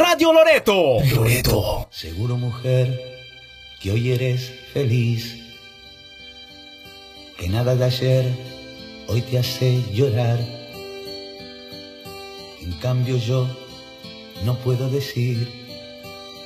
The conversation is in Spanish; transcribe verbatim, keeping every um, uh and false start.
Radio Loreto. Loreto. Seguro, mujer, que hoy eres feliz, que nada de ayer hoy te hace llorar. En cambio yo no puedo decir